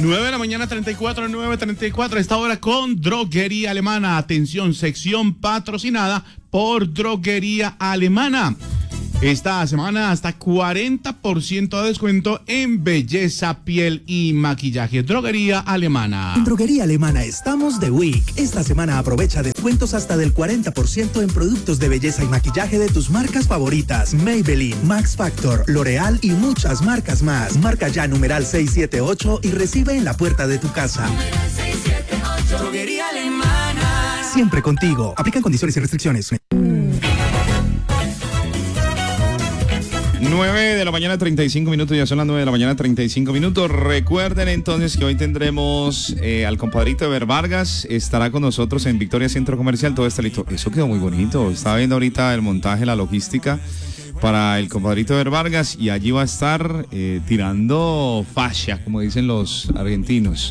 9 de la mañana, 34, 9:34. Esta hora con Droguería Alemana. Atención, sección patrocinada por Droguería Alemana. Esta semana hasta 40% de descuento en belleza, piel y maquillaje. Droguería Alemana. En Droguería Alemana estamos de week. Esta semana aprovecha descuentos hasta del 40% en productos de belleza y maquillaje de tus marcas favoritas. Maybelline, Max Factor, L'Oreal y muchas marcas más. Marca ya numeral 678 y recibe en la puerta de tu casa. Numeral 678. Droguería Alemana. Siempre contigo. Aplican condiciones y restricciones. 9 de la mañana, 35 minutos, ya son las 9 de la mañana, 35 minutos. Recuerden entonces que hoy tendremos al compadrito Ever Vargas, estará con nosotros en Victoria Centro Comercial, todo está listo. Eso quedó muy bonito, estaba viendo ahorita el montaje, la logística para el compadrito Ever Vargas y allí va a estar tirando fascia, como dicen los argentinos.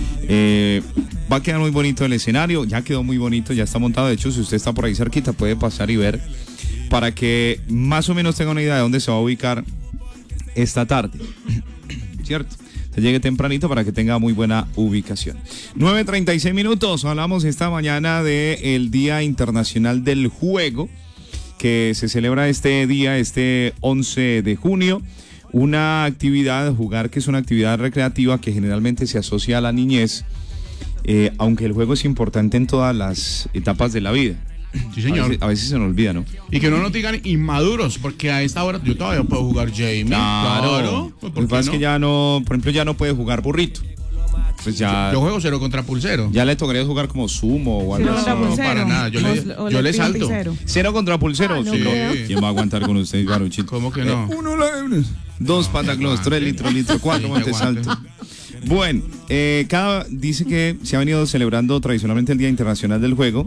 Va a quedar muy bonito el escenario, ya quedó muy bonito, ya está montado. De hecho, si usted está por ahí cerquita, puede pasar y ver, para que más o menos tenga una idea de dónde se va a ubicar esta tarde, ¿cierto? Se llegue tempranito para que tenga muy buena ubicación. 9:36 minutos, hablamos esta mañana del Día Internacional del Juego, que se celebra este día, este 11 de junio. Una actividad, jugar, que es una actividad recreativa que generalmente se asocia a la niñez, aunque el juego es importante en todas las etapas de la vida. Sí, señor. A veces se nos olvida, ¿no? Y que no nos digan inmaduros, porque a esta hora yo todavía puedo jugar Jamie. Claro. Pues, lo que pasa es que ya no, por ejemplo, ya no puede jugar burrito. Pues ya. Yo juego 0 contra pulsero. Ya le tocaría jugar como sumo o algo así. No, para nada. Yo le salto. 0 contra pulsero. No, Sí. no. ¿Quién va a aguantar con usted, Garuchito? ¿Cómo que no? 2 pataclos, 3 litros, 4 montes salto. Bueno, dice que se ha venido celebrando tradicionalmente el Día Internacional del Juego.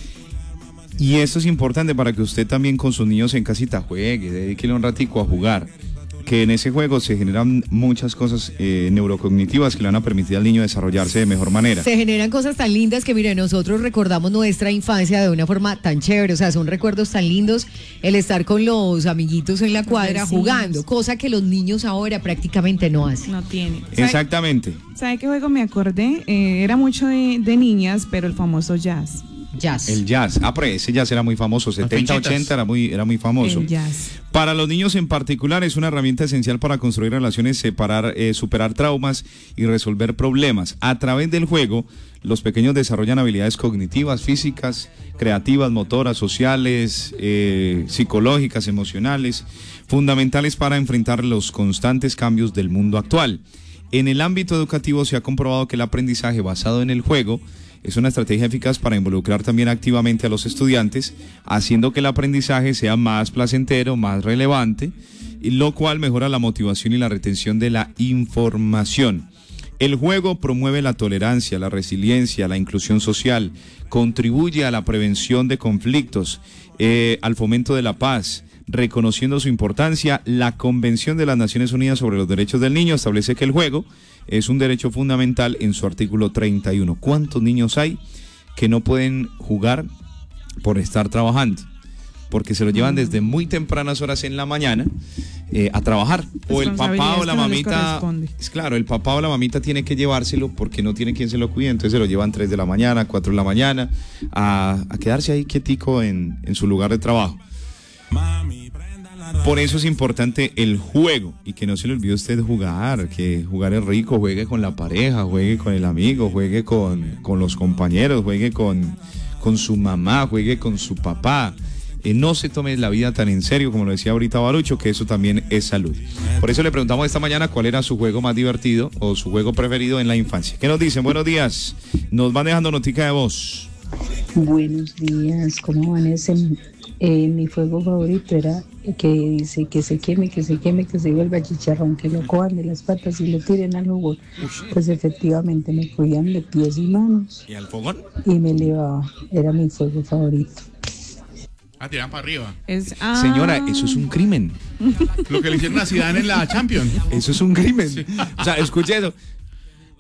Y esto es importante para que usted también con sus niños en casita juegue, dedíquele un ratico a jugar. Que en ese juego se generan muchas cosas neurocognitivas que le van a permitir al niño desarrollarse de mejor manera. Se generan cosas tan lindas que, mire, nosotros recordamos nuestra infancia de una forma tan chévere, o sea, son recuerdos tan lindos el estar con los amiguitos en la cuadra jugando, cosa que los niños ahora prácticamente no hacen. No tiene. Exactamente. ¿Sabe qué juego me acordé? Era mucho de niñas, pero el famoso jazz. Jazz. El jazz. Pero ese jazz era muy famoso, 70, 80 era muy famoso. El jazz. Para los niños en particular es una herramienta esencial para construir relaciones, superar traumas y resolver problemas. A través del juego, los pequeños desarrollan habilidades cognitivas, físicas, creativas, motoras, sociales, psicológicas, emocionales, fundamentales para enfrentar los constantes cambios del mundo actual. En el ámbito educativo se ha comprobado que el aprendizaje basado en el juego es una estrategia eficaz para involucrar también activamente a los estudiantes, haciendo que el aprendizaje sea más placentero, más relevante, y lo cual mejora la motivación y la retención de la información. El juego promueve la tolerancia, la resiliencia, la inclusión social, contribuye a la prevención de conflictos, al fomento de la paz. Reconociendo su importancia, la Convención de las Naciones Unidas sobre los Derechos del Niño establece que el juego es un derecho fundamental en su artículo 31. ¿Cuántos niños hay que no pueden jugar por estar trabajando? Porque se lo llevan desde muy tempranas horas en la mañana a trabajar. O el papá o la mamita, es claro, el papá o la mamita tiene que llevárselo porque no tiene quien se lo cuide, entonces se lo llevan 3 de la mañana, 4 de la mañana a quedarse ahí quietico en su lugar de trabajo. Por eso es importante el juego y que no se le olvide a usted jugar, que jugar es rico, juegue con la pareja, juegue con el amigo, juegue con los compañeros, juegue con su mamá, juegue con su papá. No se tome la vida tan en serio como lo decía ahorita Barucho, que eso también es salud. Por eso le preguntamos esta mañana cuál era su juego más divertido o su juego preferido en la infancia. ¿Qué nos dicen? Buenos días. Nos van dejando notica de voz. Buenos días, ¿cómo van? Mi juego favorito era que dice que se queme, que se vuelva chicharrón, que lo cojan de las patas y lo tiren al fogón. Pues efectivamente me cogían de pies y manos. ¿Y al fogón? Y me elevaba, era mi juego favorito. Tiran para arriba. Señora, eso es un crimen. Lo que le hicieron a Zidane en la Champions. Eso es un crimen. Sí. O sea, escuche eso.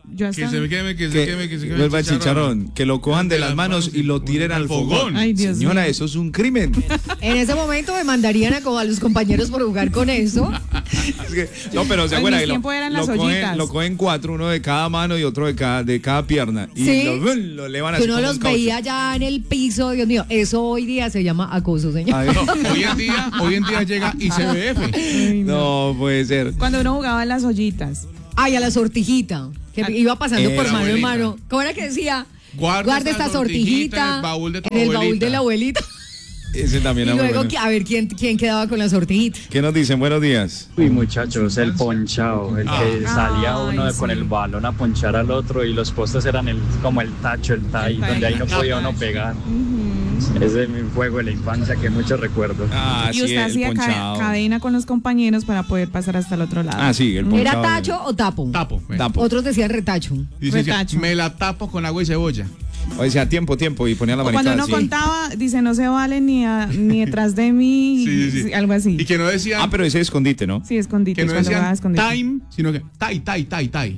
Yo Que hasta... se queme, que se queme, que se queme. Vuelva el chicharrón. Que lo cojan de las manos y lo tiren al fogón. Ay, Dios Señora, mío. eso es un crimen. En ese momento me mandarían a los compañeros por jugar con eso. Es que- no, pero se En acuerda mis que tiempos eran las cogen, ollitas. lo cogen 4, uno de cada mano y otro de cada pierna. Y Sí. lo elevan así Que uno como los un caucho. veía ya en el piso, Dios mío. Eso hoy día se llama acoso, señor. Ay, No, hoy en día llega ICBF. Ay, no. no puede ser. Cuando uno jugaba en las ollitas. Ay, a la sortijita. Que iba pasando por la mano en abuelita. mano. ¿Cómo era que decía? Guarda esta sortijita en el baúl de tu en el baúl abuelita. de la abuelita. Ese también Y era muy luego, bueno. a ver quién quedaba con la sortijita. ¿Qué nos dicen? Buenos días. Uy, muchachos, el ponchado, el que salía Ay, uno sí. con el balón a ponchar al otro y los postes eran como el tacho, el tie, donde ahí no podía uno pegar. Ese es mi juego de la infancia que mucho recuerdo. Ah, Y sí, usted el hacía ponchado. cadena con los compañeros para poder pasar hasta el otro lado. Ah, sí, el ponchado. ¿Era tacho o tapo? Tapo. Tapo. Otros decían retacho. Dice, Retacho. me la tapo con agua y cebolla. O decía tiempo, y ponía la O manita cuando uno así. contaba, dice, no se vale ni detrás de mí, Sí. algo así. Y que no decían, Ah, pero ese es escondite, ¿no? Sí, escondite. que no cuando jugaba decían escondite. time, sino que tai. Tai, tai, tai.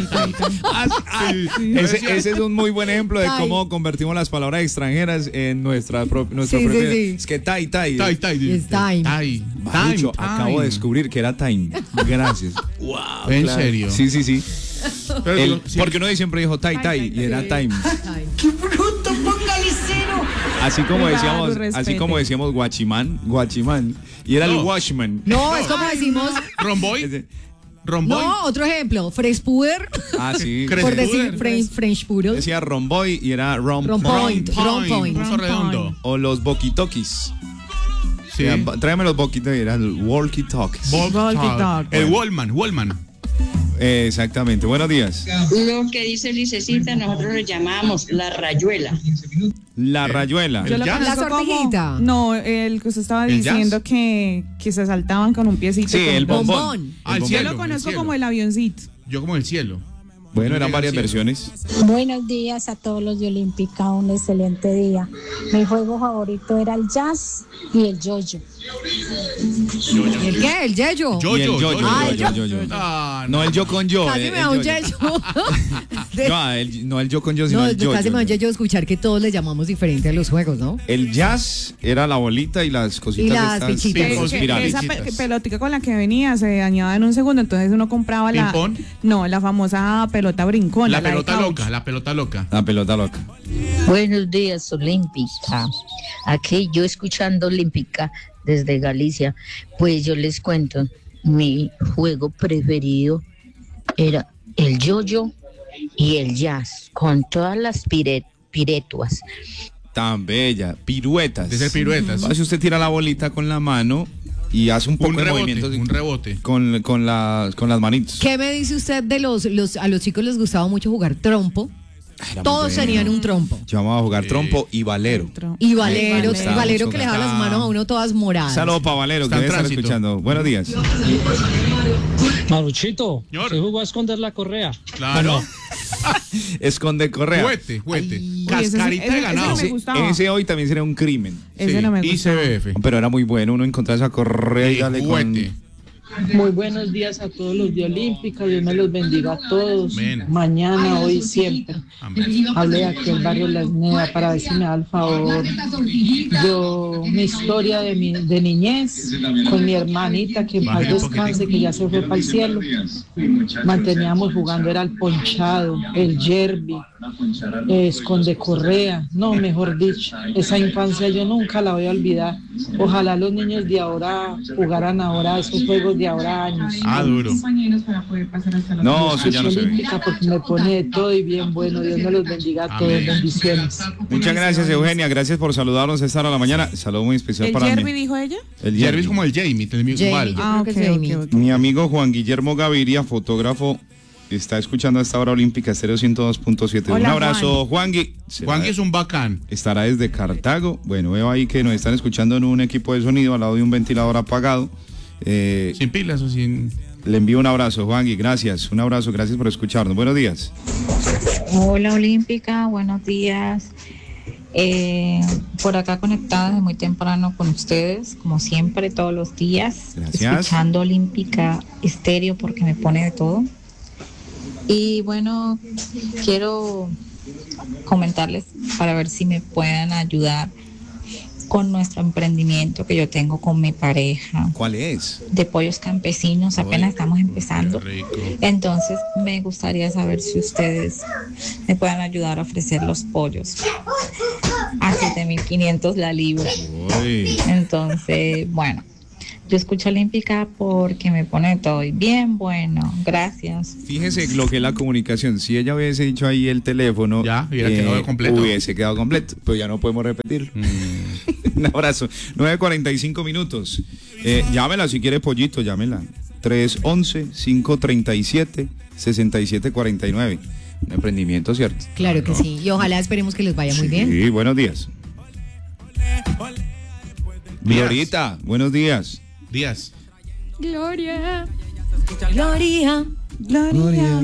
Ese es un muy buen ejemplo de Tai. cómo convertimos las palabras extranjeras en nuestra Sí, propia. sí. Es que tai. Tai. Es time. Tai. Marucho, acabo de descubrir que era time. Gracias. Wow. ¿En serio? Sí. Pero digo, sí. Porque uno siempre dijo tai y era time. Ay. Así como Claro, decíamos, respete. así como decíamos guachimán, y era el No. watchman. No, es como decimos. Romboy. Ese- Romboy. No, otro ejemplo. Fresh Puder. Ah, sí. Cre- Por Fresh decir Puder. French Poodle. Decía romboy y era Rom rompoint. point. Rom point. Punto redondo. O los boquitokis. Sí. Tráeme los boquitokis, eran el walkie-talkies. Walkie-talkie. El Wallman. Exactamente. Buenos días. Lo que dice Licecita, nosotros le llamamos la rayuela. La rayuela. Yo lo ¿Ya? conozco ¿La sortijita? como... No, el que usted estaba ¿El diciendo que se saltaban con un piecito. Sí, con el dos. bombón. Ah, el El Yo cielo. lo conozco cielo. como el avioncito. Yo como el cielo. Bueno, eran Llega varias al cielo. versiones. Buenos días a todos los de Olímpica, un excelente día. Mi juego favorito era el jazz y el yo-yo. ¿El qué? ¿El yeyo? Yo. Y el yo. Ah, el yo. Ah, No el yo con yo. Casi me da un yeyo. No el yo con yo, sino No, el yo. casi me da un yeyo escuchar que todos le llamamos diferente a los juegos, ¿no? El jazz era la bolita y las cositas Y las estas, fichitas. tipo Los Que espirales. esa Fichitas. pelotica con la que venía se dañaba en un segundo, entonces uno compraba la... ¿Ping-pong? No, la famosa pelota brincona. La de pelota couch. loca, la pelota loca. La pelota loca. Buenos días, Olímpica. Aquí yo escuchando Olímpica desde Galicia, pues yo les cuento, mi juego preferido era el yo-yo y el jazz, con todas las piretuas. Tan bella. Piruetas. De ser piruetas. Si usted tira la bolita con la mano y hace un poco Un de rebote, movimientos un rebote. con las manitos. ¿Qué me dice usted de a los chicos les gustaba mucho jugar trompo? Era muy Todos bueno. tenían un trompo. Yo vamos a jugar trompo y valero. Y Valero, Ay, Valero que le daba está. las manos a uno todas moradas. Saludos para Valero, Está que en debe estar tránsito. escuchando. Buenos días. Maruchito, Señor. ¿se jugó a esconder la correa? Claro. Esconde correa. Juguete. Uy, Cascarita ese de ganado. me gustaba. Ese hoy también sería un crimen. Ese no me gusta. ICBF. Pero era muy bueno uno encontrar esa correa y darle con... Juguete. Muy buenos días a todos los de Olímpica, Dios me los bendiga a todos, Amén. mañana, hoy, siempre. Amén. Hablé aquí el barrio La Esneda para ver si me da el favor. Yo, mi historia de niñez con mi hermanita, que en paz Bájale un descanse, poquitico. que ya se fue para el cielo. Manteníamos jugando, era el ponchado, el yerbi, esconde correa, no, mejor dicho, esa infancia yo nunca la voy a olvidar. Ojalá los niños de ahora jugaran ahora esos juegos de ahora años. Ah, duro. No, eso ya no se ve. Olímpica porque me pone de todo y bien bueno. Dios me los bendiga a todos. Amén. Bendiciones. Muchas gracias, Eugenia. Gracias por saludarnos esta hora de la mañana. Saludo muy especial ¿El para Jerby mí. dijo ella? El Jerry Jerby. es como el Jamie, el mío Jamie, igual. yo Ah, creo que es Jamie. ok. Mi amigo Juan Guillermo Gaviria, fotógrafo, está escuchando a esta hora Olímpica Estéreo 102.7. Un Hola, abrazo, Juangui. Juanqui es un bacán. Estará desde Cartago. Bueno, veo ahí que nos están escuchando en un equipo de sonido al lado de un ventilador apagado. Sin pilas o sin... Le envío un abrazo, Juangui. Gracias. Un abrazo. Gracias por escucharnos. Buenos días. Hola Olímpica, buenos días. Por acá conectada desde muy temprano con ustedes, como siempre, todos los días. Gracias. Escuchando Olímpica Estéreo porque me pone de todo. Y bueno, quiero comentarles para ver si me puedan ayudar con nuestro emprendimiento que yo tengo con mi pareja. ¿Cuál es? De pollos campesinos, apenas estamos empezando. Qué rico. Entonces me gustaría saber si ustedes me pueden ayudar a ofrecer los pollos a 7.500 la libra. Uy. Entonces, bueno, yo escucho Olímpica porque me pone todo y bien bueno. Gracias. Fíjese lo que es la comunicación. Si ella hubiese dicho ahí el teléfono, Ya, hubiera quedado completo. Hubiese quedado completo, pero ya no podemos repetir. Un abrazo. 9:45 minutos. Llámela si quiere pollito, llámela. 311-537-6749. Un emprendimiento, ¿cierto? Claro que sí. Y ojalá esperemos que les vaya muy bien. Sí, buenos días. Glorita, buenos días. Díaz. Gloria. Gloria. Gloria.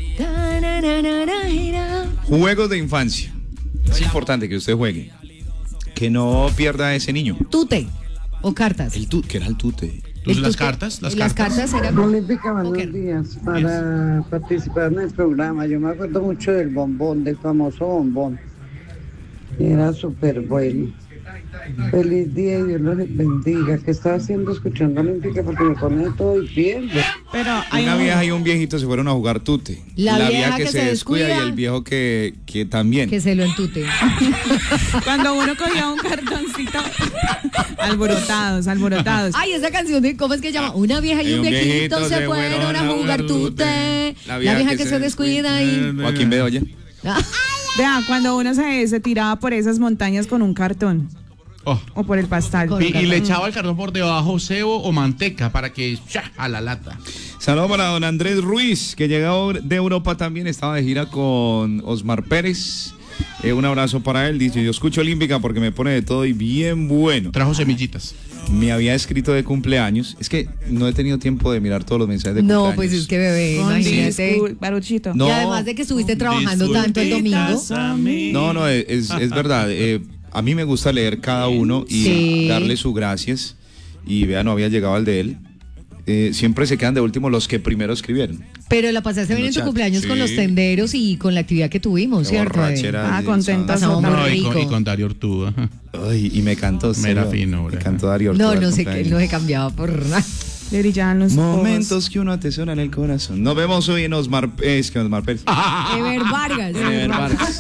Juegos de infancia. Es importante que usted juegue. Que no pierda a ese niño. Tute o cartas. ¿Qué era el tute? Las cartas. Las cartas eran Olímpica, buenos póker. días. Para participar en el programa, yo me acuerdo mucho del bombón, del famoso bombón. Era súper bueno. Feliz día y Dios los bendiga. ¿Qué estaba haciendo escuchando Olímpica? Porque me pone todo y pierdo. Pero hay Una vieja y un viejito se fueron a jugar tute. La vieja que se descuida y el viejo que también. Que se lo entute. Cuando uno cogía un cartoncito, alborotados. Ay, esa canción de ¿cómo es que se llama? Una vieja y un viejito se fueron a jugar tute. La vieja que se descuida y Joaquín Bedoya. Vea, cuando uno se tiraba por esas montañas con un cartón. Oh. O por el pastal. Y le echaba el cartón por debajo cebo o manteca para que a la lata. Saludos para don Andrés Ruiz, que llegó de Europa también, estaba de gira con Osmar Pérez. Un abrazo para él, dice, yo escucho Olímpica porque me pone de todo y bien bueno. Trajo semillitas. Me había escrito de cumpleaños. Es que no he tenido tiempo de mirar todos los mensajes de cumpleaños. no, pues es que bebé, imagínate. Baruchito. No. Y además de que estuviste trabajando tanto el domingo. No, es verdad. A mí me gusta leer cada uno y Sí. darle sus gracias. Y vea, no había llegado al de él. Siempre se quedan de último los que primero escribieron. Pero la pasaste En bien en los tu chats, cumpleaños sí. con los tenderos y con la actividad que tuvimos, Qué ¿cierto? borrachera. Contentos. Pasamos muy No, rico. y con Darío Ortúa. Ay, y me cantó. Mera ¿sí? fino, Me cantó Darío Ortúa No, el no sé qué, cumpleaños. no se cambiaba por nada. Le brillaban los ojos. Momentos que uno atesora en el corazón. Nos vemos hoy en Osmar Pérez. Ever Vargas. Ever Vargas.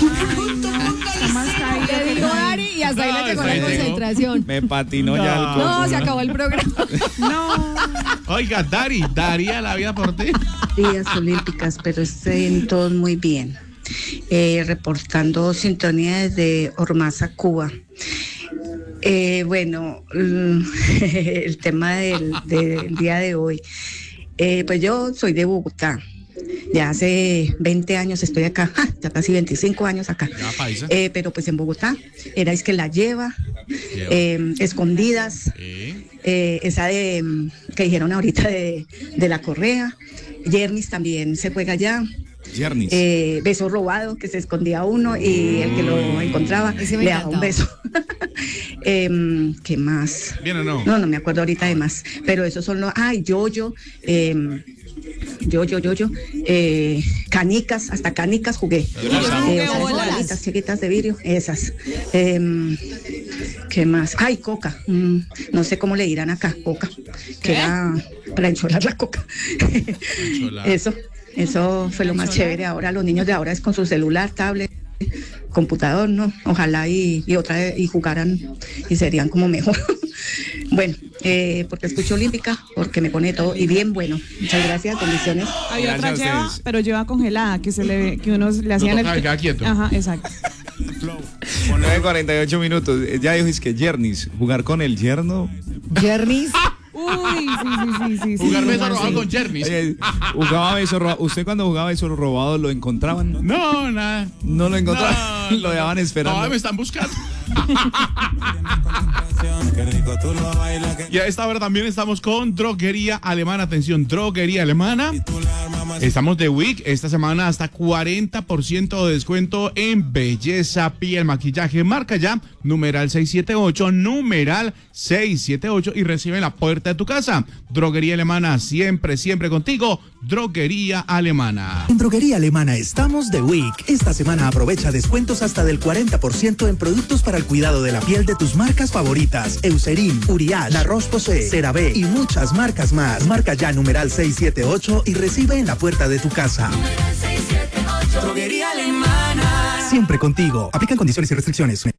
Le dijo Dari y hasta ahí le llegó la concentración. Me patinó ya el No, coso. se acabó el programa. Oiga, daría la vida por ti. Días olímpicas, pero estén todos muy bien. Reportando sintonía desde Ormaza, Cuba. Bueno, el tema del día de hoy. Pues yo soy de Bogotá. Ya hace 20 años estoy acá, ya casi 25 años acá. Pero pues en Bogotá era es que la lleva, escondidas, esa de que dijeron ahorita de la correa. Yernis también se juega allá. Yernis. Beso robado, que se escondía uno y el que lo encontraba Ese me le daba un beso. ¿Qué más? ¿Bien o no? No me acuerdo ahorita de más. Pero esos son los. Ay, yo. Canicas, hasta canicas jugué. Bolitas chiquitas de vidrio, esas. ¿Qué más? Ay, coca. No sé cómo le dirán acá, coca. Que era para encholar la coca. Eso fue lo más chévere. Ahora los niños de ahora es con su celular, tablet, computador, ¿no? Ojalá y jugaran y serían como mejor. Bueno, porque escucho Olímpica, porque me pone todo y bien bueno. Muchas gracias, bendiciones. Había otra lleva, pero lleva congelada, que uno le hacían el... quieto. Ajá, exacto. 9:48 minutos. Ya dijo, es que Yernis, jugar con el yerno. Yernis. Uy, sí. Jugar beso robado con Yernis. Jugaba beso robado. ¿Usted cuando jugaba beso robado lo encontraban? No, nada. No lo encontraban. Lo dejaban esperando. No, me están buscando. Y a esta hora también estamos con Droguería Alemana. Atención, Droguería Alemana. Estamos de Week, esta semana hasta 40% de descuento en belleza, piel, maquillaje. Marca ya, numeral 678 y recibe en la puerta de tu casa. Droguería Alemana, siempre, siempre contigo. Droguería Alemana. En Droguería Alemana estamos de Week. Esta semana aprovecha descuentos hasta del 40% en productos para el cuidado de la piel de tus marcas favoritas. Eucerin, Urial, La Roche-Posay, CeraVe y muchas marcas más. Marca ya numeral 678 y recibe en la puerta de tu casa. Droguería Alemana. Siempre contigo. Aplican condiciones y restricciones.